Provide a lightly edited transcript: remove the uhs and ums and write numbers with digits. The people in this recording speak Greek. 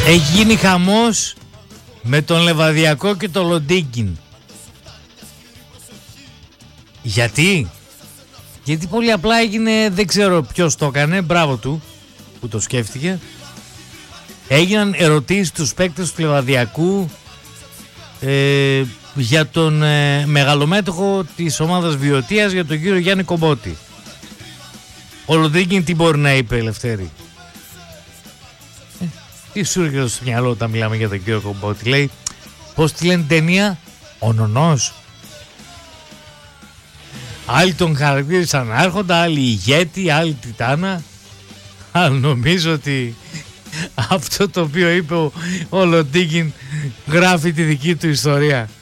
Έχει γίνει χαμός με τον Λεβαδιακό και τον Λοντίγκιν. Γιατί? Γιατί πολύ απλά έγινε, δεν ξέρω ποιος το έκανε, μπράβο του που το σκέφτηκε. Έγιναν ερωτήσεις στους παίκτες του Λεβαδιακού για τον μεγαλομέτωχο της ομάδας Βιωτίας, για τον κύριο Γιάννη Κομπότη. Ο Λοντίγκιν τι μπορεί να είπε, Ελευθέρη? Τι σου έρχεται στο μυαλό όταν μιλάμε για τον κύριο Κομπότη? Λέει, πώς τη λένε ταινία, ο Νονός. Άλλοι τον χαρακτήρισαν άρχοντα, άλλοι ηγέτη, άλλοι τιτάνα. Αλλά νομίζω ότι αυτό το οποίο είπε ο Λοντίγκιν γράφει τη δική του ιστορία.